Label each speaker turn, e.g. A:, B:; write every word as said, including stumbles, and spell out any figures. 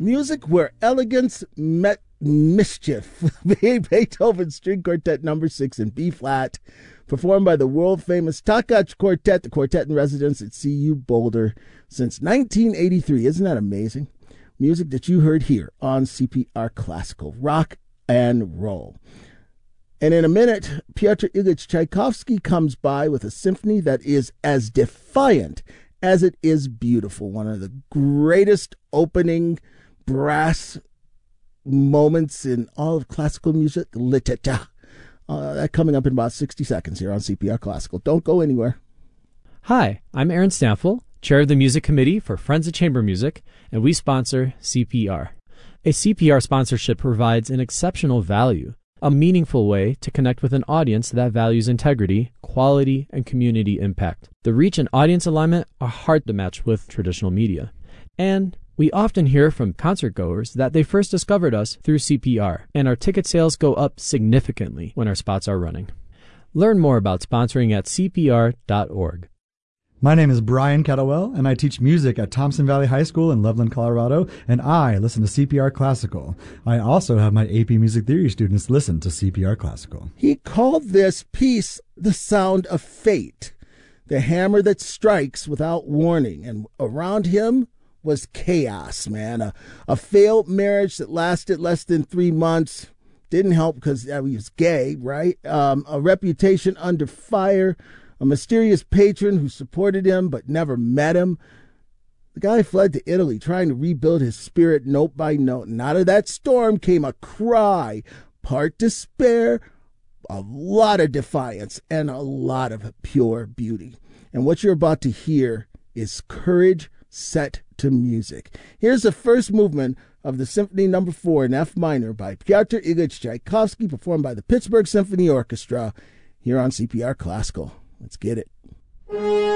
A: Music where elegance met mischief. Beethoven's String Quartet number six in B flat, performed by the world-famous Takacs Quartet, the quartet in residence at C U Boulder since nineteen eighty-three. Isn't that amazing? Music that you heard here on C P R Classical, rock and roll. And in a minute, Piotr Ilyich Tchaikovsky comes by with a symphony that is as defiant as it is beautiful. One of the greatest opening brass moments in all of classical music, Liteta. Uh, that coming up in about sixty seconds here on C P R Classical. Don't go anywhere.
B: Hi, I'm Aaron Stamfel, Chair of the Music Committee for Friends of Chamber Music, and we sponsor C P R. A C P R sponsorship provides an exceptional value, a meaningful way to connect with an audience that values integrity, quality, and community impact. The reach and audience alignment are hard to match with traditional media. And we often hear from concert goers that they first discovered us through C P R, and our ticket sales go up significantly when our spots are running. Learn more about sponsoring at C P R dot org.
C: My name is Brian Kettlewell, and I teach music at Thompson Valley High School in Loveland, Colorado, and I listen to C P R Classical. I also have my A P Music Theory students listen to C P R Classical.
A: He called this piece the sound of fate, the hammer that strikes without warning, and around him was chaos, man. A, a failed marriage that lasted less than three months. Didn't help because uh, he was gay, right? Um, a reputation under fire. A mysterious patron who supported him but never met him. The guy fled to Italy trying to rebuild his spirit note by note. And out of that storm came a cry, part despair, a lot of defiance, and a lot of pure beauty. And what you're about to hear is courage set to music. Here's the first movement of the Symphony Number Four in F minor by Piotr Ilyich Tchaikovsky, performed by the Pittsburgh Symphony Orchestra here on C P R Classical. Let's get it.